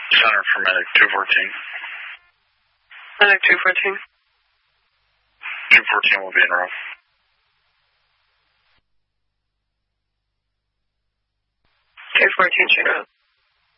Center for Medic 214. Medic 214. 214 will be in route. Okay, 14 should route.